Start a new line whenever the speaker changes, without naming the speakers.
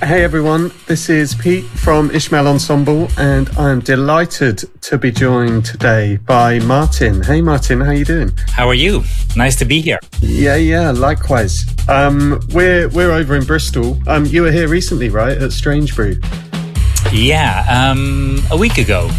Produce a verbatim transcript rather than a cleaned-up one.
Hey everyone, this is Pete from Ishmael Ensemble, and I'm delighted to be joined today by Martin. Hey Martin, how you doing?
How are you? Nice to be here.
Yeah, yeah, likewise. Um, we're we're over in Bristol. Um, you were here recently, right, at Strange Brew?
Yeah, um, a week ago.